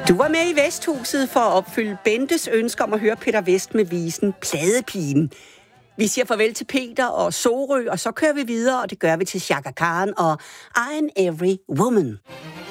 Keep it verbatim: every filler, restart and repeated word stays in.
Du var med i Vesthuset for at opfylde Bentes ønske om at høre Peter Vest med visen Pladepigen. Vi siger farvel til Peter og Sorø, og så kører vi videre, og det gør vi til Chaka Khan og I'm Every Woman.